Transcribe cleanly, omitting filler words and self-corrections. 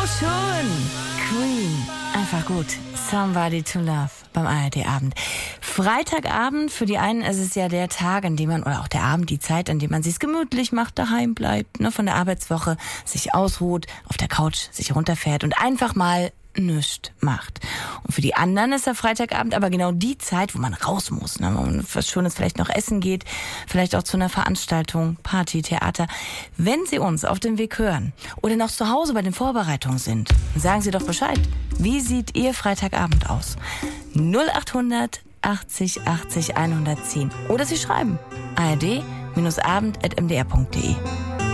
schon. Queen. Einfach gut. Somebody to Love beim ARD-Abend. Freitagabend, für die einen ist es ja der Tag, an dem man, oder auch der Abend, die Zeit, an dem man sich's gemütlich macht, daheim bleibt, ne, von der Arbeitswoche, sich ausruht, auf der Couch sich runterfährt und einfach mal nichts macht. Und für die anderen ist der Freitagabend aber genau die Zeit, wo man raus muss, ne, wo man was Schönes vielleicht noch essen geht, vielleicht auch zu einer Veranstaltung, Party, Theater. Wenn Sie uns auf dem Weg hören oder noch zu Hause bei den Vorbereitungen sind, sagen Sie doch Bescheid. Wie sieht Ihr Freitagabend aus? 0800 80 80 110. Oder Sie schreiben ard-abend@mdr.de.